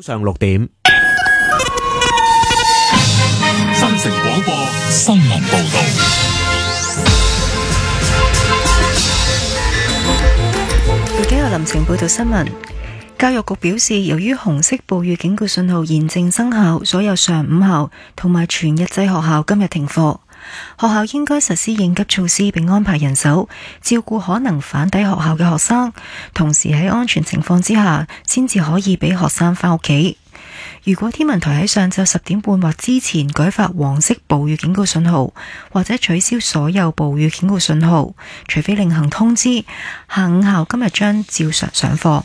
上6點， 新城廣播新聞報道。 而家有林晴報道新聞。教育局表示，由於紅色暴雨警告信號現正生效，所有上午校同埋全日制學校今日停課。學校應該實施應急措施，並安排人手照顧可能返抵學校嘅學生，同時喺安全情況之下，先至可以俾學生返屋企。如果天文台喺上晝10點半或之前改發黃色暴雨警告信號，或者取消所有暴雨警告信號，除非另行通知，下午校今日將照常上課。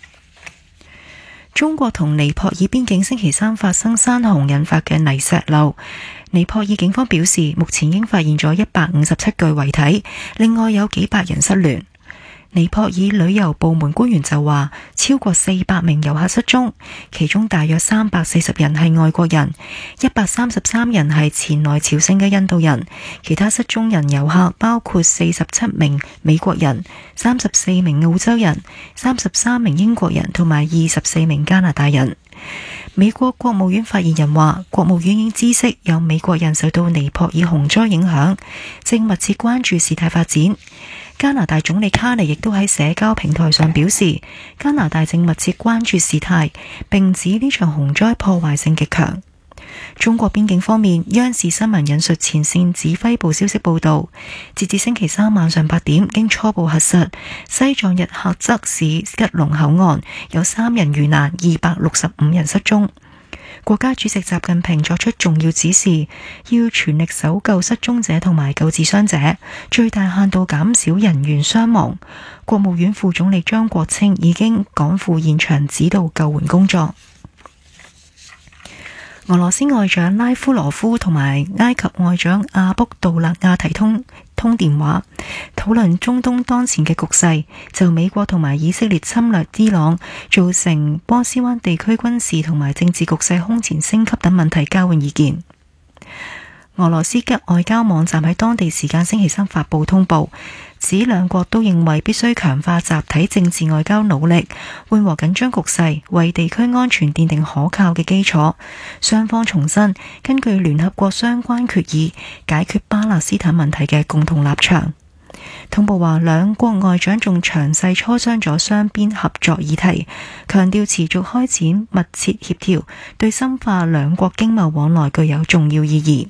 中國同尼泊爾邊境星期三發生山洪引發嘅泥石流，尼泊爾警方表示，目前已經發現咗157具遺體，另外有幾百人失聯。尼泊爾旅遊部門官員就話，超過400名遊客失蹤，其中大約340人係外國人，133人係前來朝聖嘅印度人，其他失蹤人遊客包括47名美國人、34名澳洲人、33名英國人同埋24名加拿大人。美國國務院發言人話，國務院已經知悉有美國人受到尼泊爾洪災影響，正密切關注事態發展。加拿大總理卡尼亦都喺社交平台上表示，加拿大正密切關注事態，並指呢場洪災破壞性極強。中國邊境方面，央視新聞引述前線指揮部消息報道，截至星期三晚上8點，經初步核實，西藏日喀則市吉隆口岸有3人遇難，265人失蹤。國家主席習近平作出重要指示，要全力搜救失蹤者同埋救治傷者，最大限度減少人員傷亡。國務院副總理張國清已經趕赴現場指導救援工作。俄羅斯外長拉夫羅夫同埋埃及外長阿卜杜勒亞提通電話，討論中東當前嘅局勢，就美國同埋以色列侵略伊朗，造成波斯灣地區軍事同埋政治局勢空前升級等問題交換意見。俄羅斯嘅外交網站喺當地時間星期三發布通報，指兩國都認為必須強化集體政治外交努力，緩和緊張局勢，為地區安全奠定可靠嘅基礎。雙方重申根據聯合國相關決議解決巴勒斯坦問題嘅共同立場。通報話，兩國外長仲詳細磋商咗雙邊合作議題，強調持續開展密切協調，對深化兩國經貿往來具有重要意義。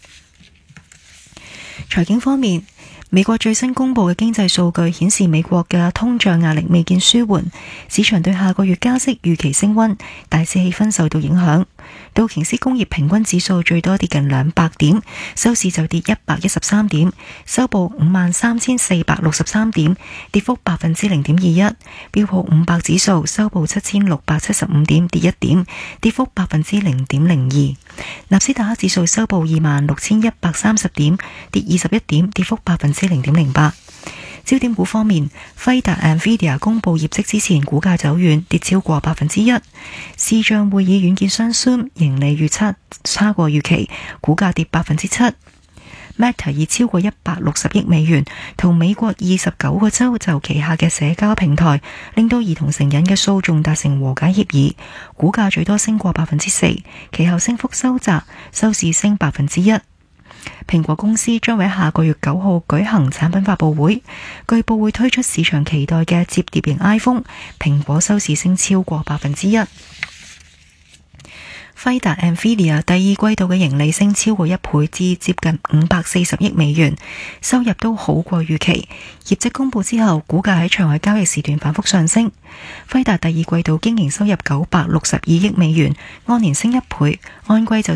財經方面，美國最新公布嘅經濟數據顯示，美國嘅通脹壓力未見舒緩，市場對下個月加息預期升溫，大市氣氛受到影響。道瓊斯工業平均指數最多跌近200點，收市就跌113點，收報53,463點，跌幅0.21%。標普500指數收報7,675點，跌1點，跌幅0.02%。納斯達克指數收報26,130點，跌21點，跌幅0.08%。焦點股方面，輝達 Nvidia 公佈業績之前，股價走軟，跌超過1%。視像會議軟件商 Zoom 盈利預測差過預期，股價跌7%。Meta 以超過160億美元同美國29個州就旗下嘅社交平台令到兒童成癮嘅訴訟達成和解協議，股價最多升過4%，其後升幅收窄，收市升1%。蘋果公司將會喺下個月9號舉行產品發佈會，據報會推出市場期待嘅摺疊型 iPhone， 蘋果收市升超過1%。輝達 Nvidia 第二季度嘅盈利升超過1倍至接近540億美元，收入都好過預期。業績公佈之後，股價喺場外交易時段反覆上升。輝達第二季度經營收入962億美元，按年升1倍，按季就